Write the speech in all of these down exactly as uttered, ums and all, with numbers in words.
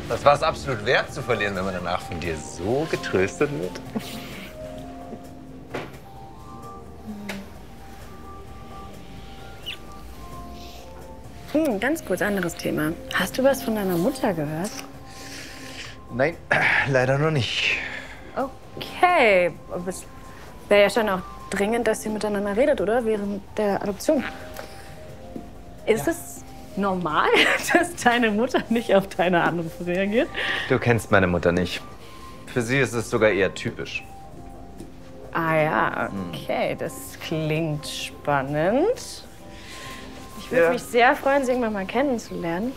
Das war es absolut wert zu verlieren, wenn man danach von dir so getröstet wird. Hm, ganz kurz anderes Thema. Hast du was von deiner Mutter gehört? Nein, leider noch nicht. Okay, aber es wäre ja schon auch dringend, dass ihr miteinander redet, oder? Während der Adoption. Ist Ja. es normal, dass deine Mutter nicht auf deine Anrufe reagiert? Du kennst meine Mutter nicht. Für sie ist es sogar eher typisch. Ah ja, okay, das klingt spannend. Ich würde Ja. mich sehr freuen, sie irgendwann mal kennenzulernen.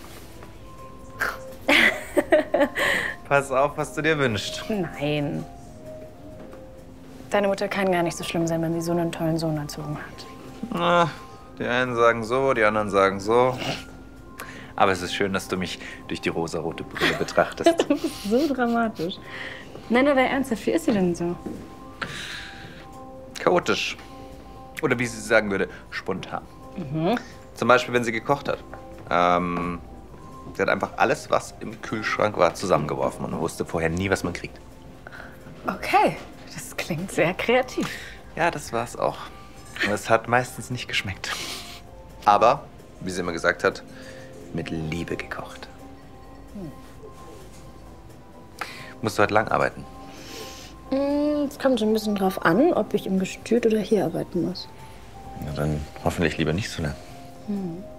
Pass auf, was du dir wünschst. Nein. Deine Mutter kann gar nicht so schlimm sein, wenn sie so einen tollen Sohn erzogen hat. Na, die einen sagen so, die anderen sagen so. Aber es ist schön, dass du mich durch die rosarote Brille betrachtest. Du bist so dramatisch. Nein, aber ernsthaft, wie ist sie denn so? Chaotisch. Oder wie sie sagen würde, spontan. Mhm. Zum Beispiel, wenn sie gekocht hat. Ähm, sie hat einfach alles, was im Kühlschrank war, zusammengeworfen und wusste vorher nie, was man kriegt. Okay, das klingt sehr kreativ. Ja, das war's auch. Und es hat meistens nicht geschmeckt. Aber, wie sie immer gesagt hat, mit Liebe gekocht. Hm. Musst du heute lang arbeiten? Mm, Es kommt so ein bisschen drauf an, ob ich im Gestüt oder hier arbeiten muss. Na dann hoffentlich lieber nicht so lang. Hm.